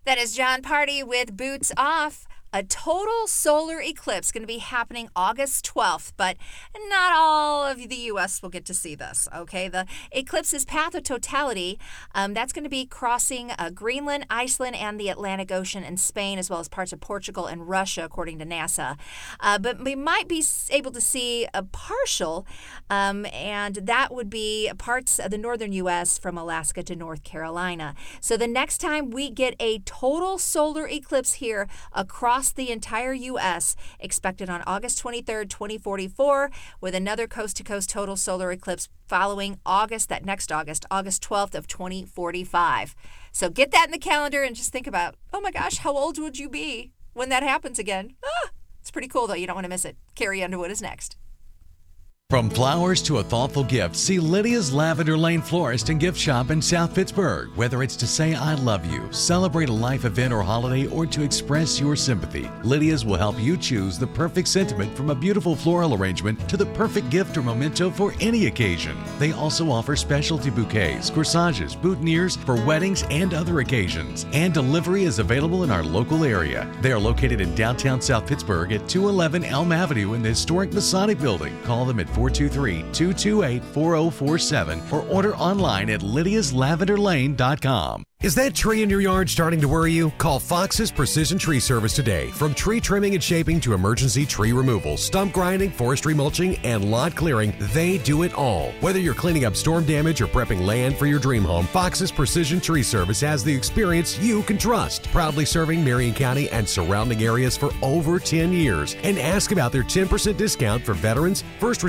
That is John Party with Boots Off. A total solar eclipse going to be happening August 12th, but not all of the U.S. will get to see this, okay? The eclipse's path of totality, that's going to be crossing Greenland, Iceland, and the Atlantic Ocean and Spain, as well as parts of Portugal and Russia, according to NASA. But we might be able to see a partial, and that would be parts of the northern U.S. from Alaska to North Carolina. So the next time we get a total solar eclipse here across the entire U.S., expected on August 23rd, 2044, with another coast-to-coast total solar eclipse following that next August 12th of 2045. So get that in the calendar and just think about, oh my gosh, how old would you be when that happens again? It's pretty cool, though. You don't want to miss it. Carrie Underwood is next. From flowers to a thoughtful gift, see Lydia's Lavender Lane Florist and Gift Shop in South Pittsburgh. Whether it's to say I love you, celebrate a life event or holiday, or to express your sympathy, Lydia's will help you choose the perfect sentiment, from a beautiful floral arrangement to the perfect gift or memento for any occasion. They also offer specialty bouquets, corsages, boutonnieres for weddings and other occasions. And delivery is available in our local area. They are located in downtown South Pittsburgh at 211 Elm Avenue in the historic Masonic Building. Call them at 423-228-4047 or order online at lydiaslavenderlane.com. Is that tree in your yard starting to worry you? Call Fox's Precision Tree Service today. From tree trimming and shaping to emergency tree removal, stump grinding, forestry mulching, and lot clearing, they do it all. Whether you're cleaning up storm damage or prepping land for your dream home, Fox's Precision Tree Service has the experience you can trust. Proudly serving Marion County and surrounding areas for over 10 years. And ask about their 10% discount for veterans, first